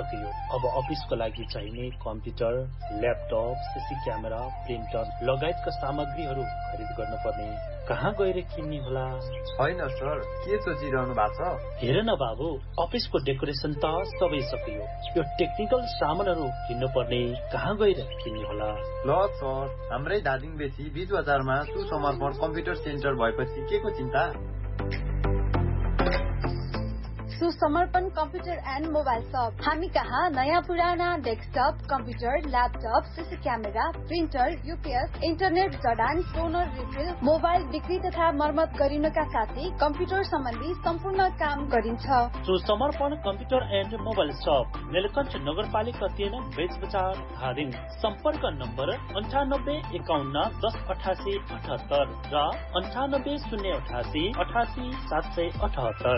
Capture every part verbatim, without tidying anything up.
सकियो। अब अफिसको लागि चाहिने computer, laptop, CC camera, printer लगायतका सामग्रीहरू खरिद गर्न पर्ने। कहाँ गएर किन्ने होला? होइन सर, के सोचिरहनु भएको छ? हेर न बाबु, अफिसको डेकोरेसन त सबै सकियो, यो टेक्निकल सामानहरू किन्नु पर्ने। कहाँ गएर किन्ने होला? ल सर, हाम्रै धादिङ बेसी बीच बजारमा सुसमर्पण कम्प्युटर सेन्टर भएपछि के को चिन्ता? सुसमर्पण कम्प्युटर एन्ड मोबाइल शप। हामी कहाँ नयाँ पुराना desktop, computer, laptop, CC camera, printer, UPS, internet जडान, टोनर रिफिल, मोबाइल बिक्री तथा मर्मत गरिनका साथै कम्प्युटर सम्बन्धी सम्पूर्ण काम गरिन्छ। सुसमर्पण कम्प्युटर एन्ड मोबाइल शप, नीलकण्ठ नगरपालिका तीन, बेच बजार, धादिङ। सम्पर्क नम्बर अन्ठानब्बे एकाउन्न दस अठासी अठहत्तर र अन्ठानब्बे शून्य अठासी अठासी सात सय अठहत्तर।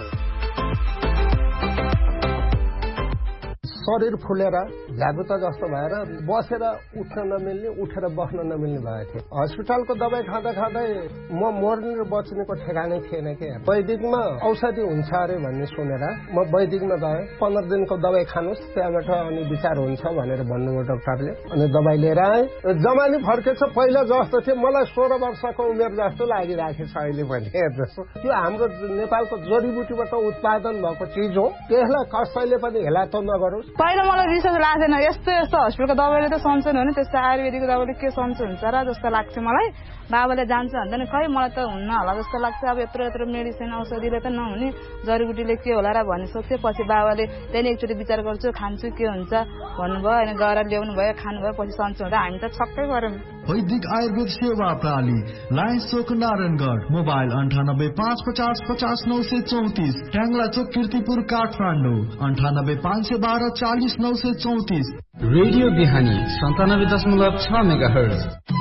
शरीर फुलेर झ्यागुता जस्तो भएर बसेर उठ्न नमिल्ने, उठेर बस्न नमिल्ने भएको थियो। हस्पिटलको दबाई खाँदा खाँदै म मर्ने र बच्नेको ठेगानै थिएन के। वैदिकमा औषधि हुन्छ अरे भन्ने सुनेर म वैदिकमा गएँ। पन्ध्र दिनको दबाई खानुहोस्, त्यहाँबाट अनि विचार हुन्छ भनेर भन्नुभयो डाक्टरले। अनि दबाई लिएर आएँ। जमानी फर्केछ, पहिला जस्तो थियो मलाई सोह्र वर्षको उमेर जस्तो लागिरहेको छ अहिले पनि। जस्तो त्यो हाम्रो नेपालको जडीबुटीबाट उत्पादन भएको चिज हो, त्यसलाई कसैले पनि हेला त नगरोस्। पहिला मलाई रिसर्च लाग्दैन, यस्तो यस्तो हस्पिटलको दबाईले त सन्चो हुने, त्यस्तो आयुर्वेदिकको दबाईले के सन्चो हुन्छ र जस्तो लाग्थ्यो मलाई। बाबाले जान्छ भन्दा नि खै मलाई त हुन्न होला जस्तो लाग्छ। अब यत्रो यत्रो मेडिसिन औषधिले त नहुने, जडीबुटीले के होला र भन्ने सोच्थेँ। पछि बाबाले त्यहाँदेखि एकचोटि विचार गर्छु, खान्छु के हुन्छ भन्नुभयो, अनि गएर ल्याउनु भयो, खानुभयो, पछि सन्चो हुँदा हामी त छक्कै पऱ्यौँ। वैदिक आयुर्वेद सेवा प्रणाली, लायन्स चोक नारायणगढ, मोबाइल अन्ठानब्बे पाँच पचास पचास नौ सय चौतिस, ट्याङ्ला चोक किर्तिपुर काठमाडौँ, अन्ठानब्बे पाँच सय बाह्र चालिस नौ सय चौतिस। रेडियो बिहानी सन्तानब्बे दशमलव छ मेगा हर्ज।